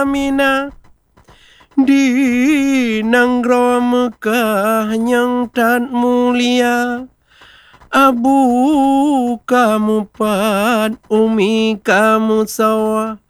Aminah di Nanggro Mekah yang tan mulia. Abu kamu pan, umi kamu sawah,